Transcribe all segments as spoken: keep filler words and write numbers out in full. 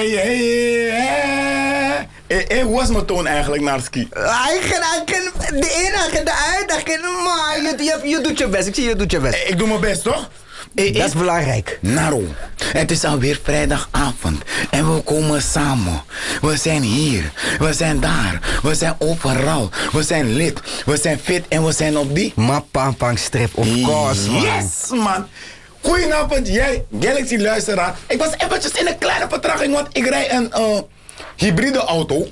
Hé, hoe was mijn toon eigenlijk naar ski? Hij ging, hij ging, de ene, hij ging eruit, hij ging, maar je, je, je doet je best, ik zie je doet je best. Ik doe mijn best, toch? Dat is belangrijk. Naro, het is alweer vrijdagavond en we komen samen. We zijn hier, we zijn daar, we zijn overal. We zijn lid, we zijn fit en we zijn op die... Mapampang strip, of course, man. Yes, man. Goedenavond, jij, Galaxy luisteraar. Ik was eventjes in een kleine vertraging, want ik rijd een uh, hybride auto.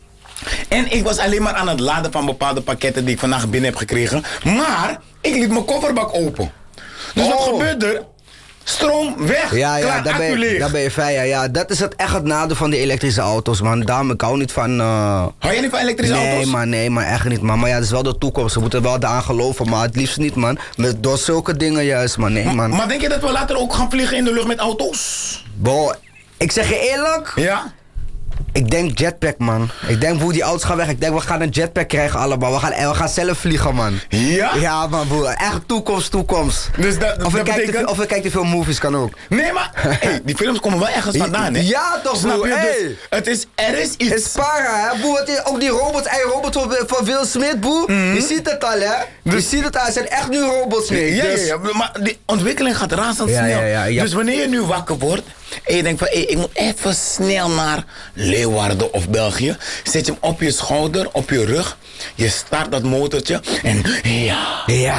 En ik was alleen maar aan het laden van bepaalde pakketten die ik vandaag binnen heb gekregen. Maar ik liet mijn kofferbak open. Dus oh. wat gebeurt er? Stroom weg, ja, ja, klaar, daar ben, je, daar ben je fijn. Ja, ja. Dat is het echt het nadeel van die elektrische auto's, man. Daarom, ik hou niet van... Uh... Hou jij niet van elektrische nee, auto's? Nee, man, nee, maar echt niet, man. Maar ja, dat is wel de toekomst. We moeten wel daaraan geloven, maar het liefst niet, man. Met, door zulke dingen juist, man. Nee, maar, man. Maar denk je dat we later ook gaan vliegen in de lucht met auto's? Bo, ik zeg je eerlijk... Ja? Ik denk jetpack, man. Ik denk hoe die auto's gaan weg. Ik denk we gaan een jetpack krijgen allemaal. We gaan, we gaan zelf vliegen, man. Ja? Ja, man, broer. Echt toekomst, toekomst. Dus dat, of, dat ik betekent... kijk te, of ik kijk te veel movies, kan ook. Nee, maar hey, die films komen wel ergens vandaan, hè? Ja, toch, Snap broer. je? Hey. Dus het is, er is iets. Het is para, hè, broer. Het is ook die robots, ei robot van, van Will Smith, broer. Mm-hmm. Je ziet het al, hè. Dus, je ziet het al. Het zijn echt nu robots, nee. Ja, dus... ja, ja, maar die ontwikkeling gaat razendsnel. Ja, ja, ja, ja. Dus wanneer je nu wakker wordt en je denkt van, hey, ik moet even snel naar Leeuwarden of België, zet je hem op je schouder, op je rug, je start dat motortje en ja, ja,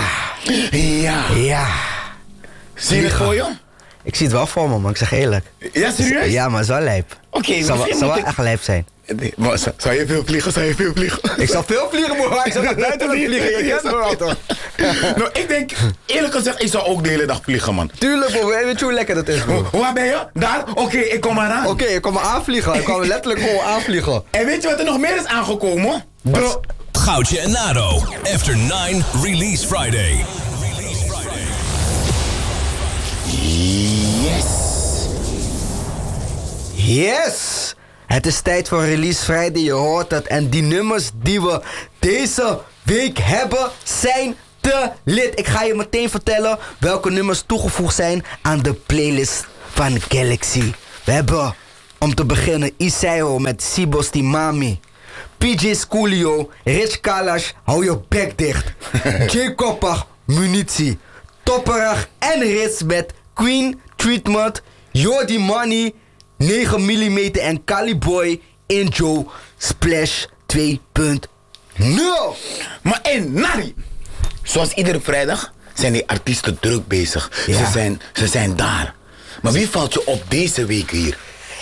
ja, ja. Zie je het voor je? Ik zie het wel voor me, man. Ik zeg eerlijk. Ja, serieus? Ja, maar het is wel lijp. Oké, okay, zou, zou wel ik... echt lijp zijn. Nee, maar zou, zou je veel vliegen? Zou je veel vliegen? Ik zal veel vliegen, maar ik zal naar buiten vliegen. Je kent me wel, toch? Nou, ik denk, eerlijk gezegd, ik zou ook de hele dag vliegen, man. Tuurlijk, bro. Weet je hoe lekker dat is, bro? Waar ben je? Daar? Oké, okay, ik kom maar aan. Oké, okay, ik kom maar aanvliegen. Ik kwam letterlijk gewoon aanvliegen. En weet je wat er nog meer is aangekomen? Bro. Goudje en Nado. After nine Release Friday. Yes. Yes. Het is tijd voor Release Friday, je hoort het. En die nummers die we deze week hebben zijn te lit. Ik ga je meteen vertellen welke nummers toegevoegd zijn aan de playlist van Galaxy. We hebben om te beginnen Isaiah met Sibos die Mami. P J Schoolio, Rich Kalash, hou je bek dicht. J Koppach, Munitie. Topperag en Rits met Queen, Treatment, Jordi Money, negen millimeter en Caliboy, Injo, Splash twee punt nul. Maar en Nari, zoals iedere vrijdag zijn die artiesten druk bezig. Ja. Ze, zijn, ze zijn daar. Maar wie valt je op deze week hier?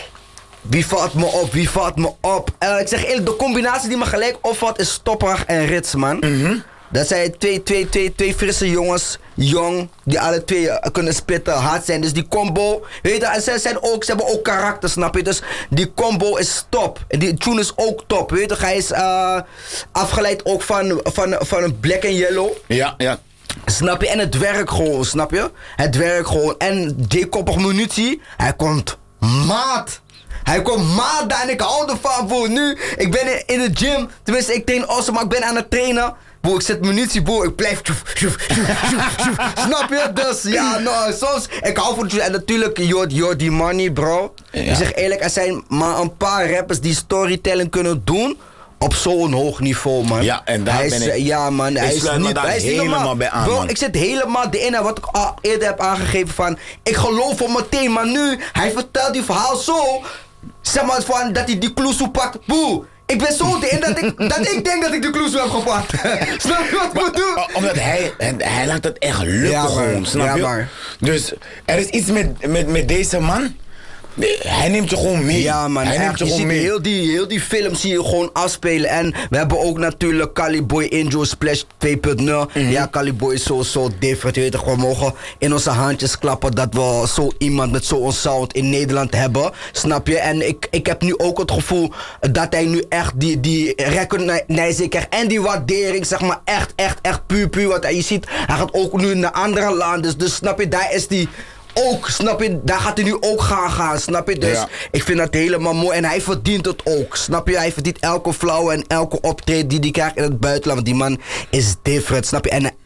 Wie valt me op? Wie valt me op? Uh, ik zeg eerlijk, de combinatie die me gelijk opvalt is Topperag en Rits, man. Mm-hmm. Dat zijn twee, twee, twee, twee frisse jongens, jong, die alle twee uh, kunnen spitten, hard zijn. Dus die combo, weet je, ze, zijn ook, ze hebben ook karakter, snap je? Dus die combo is top. En die tune is ook top, weet je? Hij is uh, afgeleid ook van, van, van een Black and Yellow. Ja, ja. Snap je? En het werkt gewoon, snap je? Het werkt gewoon. En J Koppig Munitie, hij komt maat. Hij komt maat en ik hou ervan, voor nu. Ik ben in, in de gym, tenminste ik train awesome, maar ik ben aan het trainen. Boe, ik zet munitie, boe, ik blijf tjoef, tjoef, tjoef, tjoef, tjoef. Snap je? Dus ja, nou, soms, ik hou van en natuurlijk, joh, die money, bro. Ja. Ik zeg eerlijk, er zijn maar een paar rappers die storytelling kunnen doen op zo'n hoog niveau, man. Ja, en daar hij ben is, ik. Ja, man, hij is niet, daar hij is helemaal helemaal bij aan, bro, man. ik zit helemaal erin, wat ik al eerder heb aangegeven van, ik geloof hem meteen, maar nu, hij vertelt die verhaal zo, zeg maar, van, dat hij die kloesoe pakt, boe. Ik ben zo erin dat ik, dat ik denk dat ik de kloes heb gepakt. Snap je wat ik moet doen? Omdat hij, hij laat het echt lukken, ja, gewoon, snap ja, je? Maar. Dus er is iets met, met, met deze man. Hij neemt je gewoon mee. Ja, man. Hij neemt je, je gewoon ziet mee. Heel die, heel die film zie je gewoon afspelen. En we hebben ook natuurlijk Caliboy Injo Splash twee punt nul. Mm-hmm. Ja, Caliboy is zo, zo different. Je weet toch, we mogen in onze handjes klappen dat we zo iemand met zo'n sound in Nederland hebben. Snap je? En ik, ik heb nu ook het gevoel dat hij nu echt die, die recognizing krijgt. En die waardering, zeg maar, echt, echt, echt puur, puur. Want je ziet, hij gaat ook nu naar andere landen. Dus, dus snap je, daar is die... Ook, snap je, daar gaat hij nu ook gaan gaan, snap je? Dus ja. Ik vind dat helemaal mooi en hij verdient het ook, snap je? Hij verdient elke flauwe en elke optreden die hij krijgt in het buitenland, want die man is different, snap je? En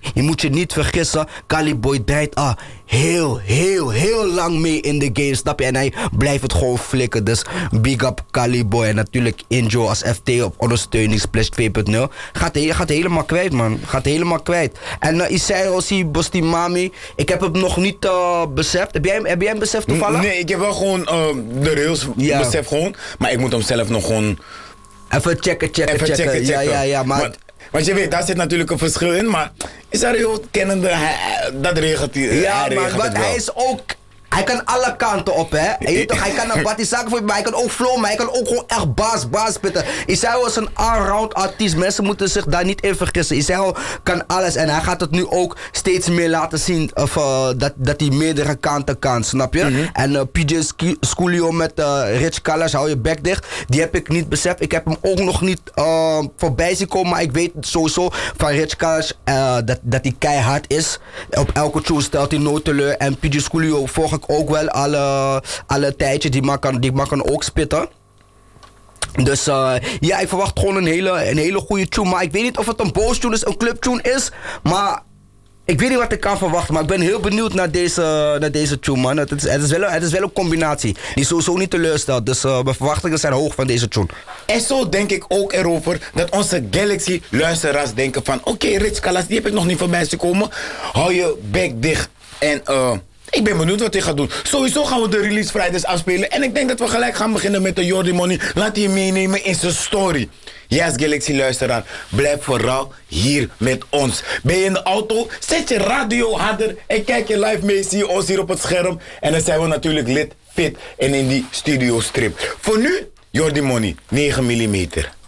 Je moet je niet vergissen, Caliboy draait ah, heel, heel, heel lang mee in de game, snap je? En hij blijft het gewoon flikken. Dus big up Caliboy. En natuurlijk Injo als F T op ondersteuning Splash twee punt nul. Gaat, he gaat helemaal kwijt, man. Gaat helemaal kwijt. En uh, Isairo, si Bosti Mami. Ik heb het nog niet uh, beseft. Heb jij, heb jij hem beseft toevallig? Nee, ik heb wel gewoon uh, de rails Ja. besef gewoon. Maar ik moet hem zelf nog gewoon... Even checken, checken, Even checken. checken, checken. Ja, ja, ja. Maar... Want, want je weet, daar zit natuurlijk een verschil in. Maar Isario kennende, hij, dat regelt hij. Ja, hij man, regelt want het wel. hij is ook... Hij kan alle kanten op, hè. En je weet toch, hij kan een Batizaak voor je, maar hij kan ook flow, maar hij kan ook gewoon echt baas, baas spitten. Isaio is een all-round artiest. Mensen moeten zich daar niet in vergissen. Isaio kan alles en hij gaat het nu ook steeds meer laten zien. Of, uh, dat, dat hij meerdere kanten kan, snap je? Mm-hmm. En uh, P J Schoolio met uh, Rich Kalash, hou je bek dicht. Die heb ik niet beseft. Ik heb hem ook nog niet uh, voorbij zien komen, maar ik weet sowieso van Rich Kalash uh, dat, dat hij keihard is. Op elke tune stelt hij nooit teleur. En P J Schoolio volg ik ook wel alle, alle tijdje, die man kan, die man kan ook spitten. Dus uh, ja, ik verwacht gewoon een hele, een hele goede tune. Maar ik weet niet of het een boos tune is, een club tune is. Maar ik weet niet wat ik kan verwachten. Maar ik ben heel benieuwd naar deze, naar deze tune, man. Het is, het, is wel, het is wel een combinatie die sowieso niet teleurstelt. Dus uh, mijn verwachtingen zijn hoog van deze tune. En zo denk ik ook erover dat onze Galaxy luisteraars denken van... Oké, okay, Rich Kalash, die heb ik nog niet voorbij zien komen. Hou je bek dicht en... Uh, Ik ben benieuwd wat hij gaat doen. Sowieso gaan we de Release Fridays afspelen. En ik denk dat we gelijk gaan beginnen met de Jordi Money. Laat je meenemen in zijn story. Ja, als Galaxy luisteraar, blijf vooral hier met ons. Ben je in de auto? Zet je radio harder en kijk je live mee. Zie je ons hier op het scherm. En dan zijn we natuurlijk lid, fit en in die studio strip. Voor nu, Jordi Money, negen millimeter.